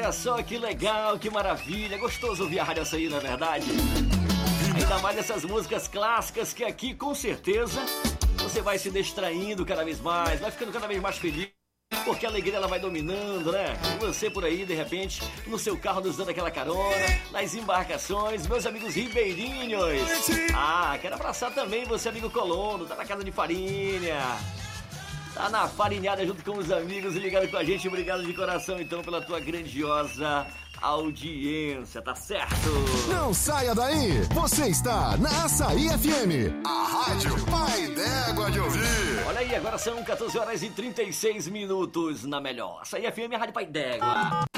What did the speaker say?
Olha só que legal, que maravilha. Gostoso ouvir a Rádio Açaí, não é verdade? Ainda mais essas músicas clássicas que aqui, com certeza, você vai se distraindo cada vez mais, vai ficando cada vez mais feliz. Porque a alegria ela vai dominando, né? E você por aí, de repente, no seu carro nos dando aquela carona, nas embarcações, meus amigos ribeirinhos. Ah, quero abraçar também você, amigo colono, tá na casa de farinha. Tá na farinhada junto com os amigos ligado com a gente. Obrigado de coração, então, pela tua grandiosa audiência, tá certo? Não saia daí! Você está na Açaí FM, a rádio pai d'égua de ouvir. Olha aí, agora são 14 horas e 36 minutos na melhor. Açaí FM, a rádio pai d'égua.